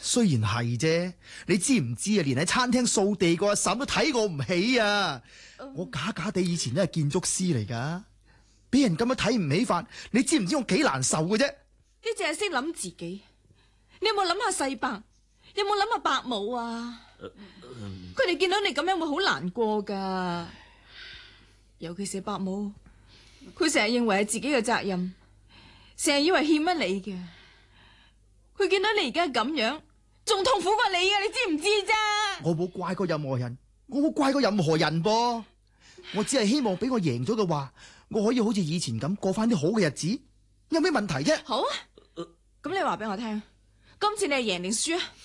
雖然係啫，你知唔知啊？連喺餐廳掃地個阿嬸都睇我唔起啊！我假假地以前都係建築師嚟噶，俾人咁樣睇唔起法，你知唔知我幾難受嘅啫？ 你淨係識諗自己，你有冇諗下世伯？有冇諗下伯母啊？佢哋見到你咁樣會好難過噶，尤其是伯母，佢成日認為係自己嘅責任，成日以為欠咗你嘅。佢見到你而家咁樣，仲痛苦過你啊！你知唔知啫？ 我冇怪過任何人，我冇怪過任何人噃。我只係希望俾我贏咗嘅話，我可以好似以前咁過翻啲好嘅日子，有咩問題啫？ 好啊，咁你話俾我聽，今次你係贏定輸啊？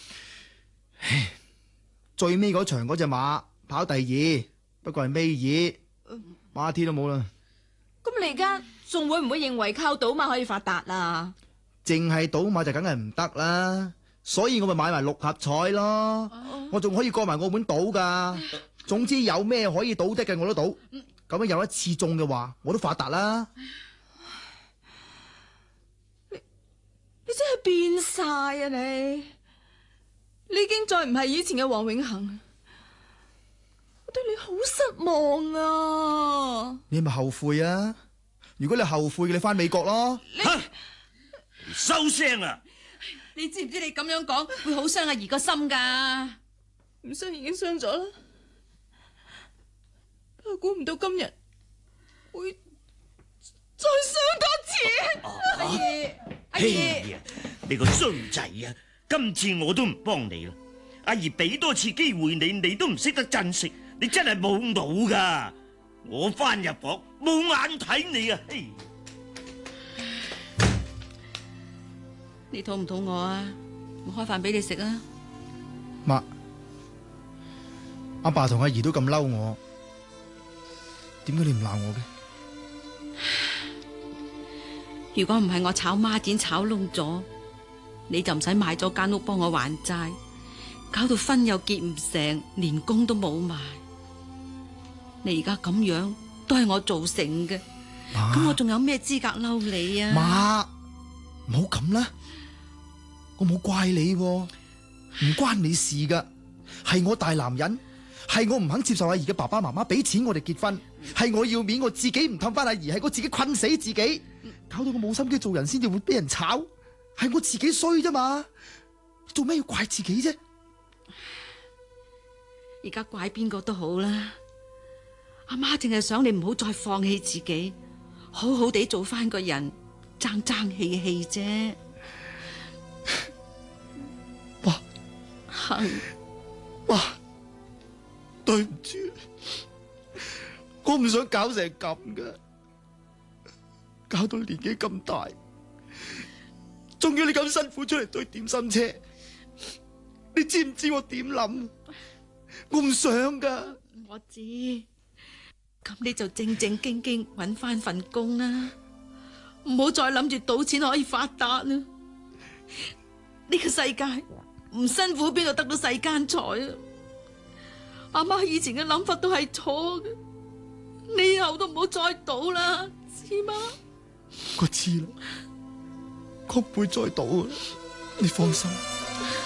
最尾嗰場嗰隻馬跑第二，不過係尾二，馬天都冇啦。 咁你而家仲會唔會認為靠賭馬可以發達啊？ 淨係賭馬就梗係唔得啦，所以我咪買埋六合彩咯。我仲可以過埋澳門賭噶。總之有咩可以賭得嘅我都賭。咁樣有一次中嘅話，我都發達啦。 你真係變晒啊！你已經再唔係以前嘅黃永恒，我對你好失望啊！ 你係咪後悔啊？如果你後悔嘅，你翻美國咯。 收聲啊！ 你知唔知你咁樣講會好傷阿姨個心噶？ 唔傷已經傷咗啦，不過估唔到今日會再傷多次。 阿姨，阿哎姨， 呀，你個衰仔啊！今次我都唔幫你啦。阿姨俾多次機會你，你都唔識得珍惜，你真係冇腦噶。我翻入房冇眼睇你啊！嘿， 你肚唔肚餓啊？我開飯俾你食啊！ 媽，阿爸同阿姨都咁嬲我，點解你唔鬧我嘅？ 如果唔係我炒孖展炒窿咗，你就唔使買咗間屋幫我還債，搞到婚又結唔成，連工都冇埋。你而家咁樣都係我造成嘅，咁我仲有咩資格嬲你啊？ 媽，唔好咁啦，我冇怪你喎，唔關你事噶，係我大男人，係我唔肯接受阿姨嘅爸爸媽媽俾錢我哋結婚，係我要面，我自己唔氹翻阿姨，係我自己困死自己，搞到我冇心機做人，先至會俾人炒，係我自己衰啫嘛，做咩要怪自己啫？ 而家怪邊個都好啦，阿媽淨係想你唔好再放棄自己，好好地做翻個人，爭爭氣氣啫。 哇， 係哇，對唔住，我唔想搞成咁噶，搞到年紀咁大，仲要你咁辛苦出嚟對點心車，你知唔知我點諗？我唔想噶。 我知，咁你就正正經經搵翻份工啦，唔好再諗住賭錢可以發達啦。呢個世界唔辛苦邊個得到世間財啊？阿媽以前嘅諗法都係錯嘅，你以後都唔好再賭啦，知嗎？ 我知啦，我唔會再賭啦，你放心。